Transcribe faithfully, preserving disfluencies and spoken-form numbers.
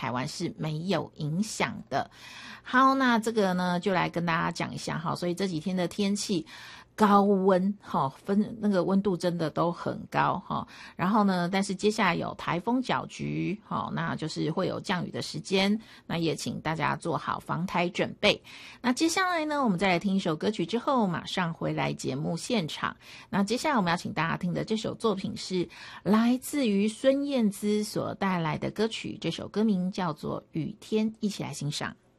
台湾是没有影响的。好，那这个呢就来跟大家讲一下哈，所以这几天的天气高温哈，分那个温度真的都很高哈。然后呢，但是接下来有台风搅局哈，那就是会有降雨的时间，那也请大家做好防台准备。那接下来呢，我们再来听一首歌曲之后，马上回来节目现场。那接下来我们要请大家听的这首作品是来自于孙燕姿所带来的歌曲，这首歌名叫做《雨天》，一起来欣赏。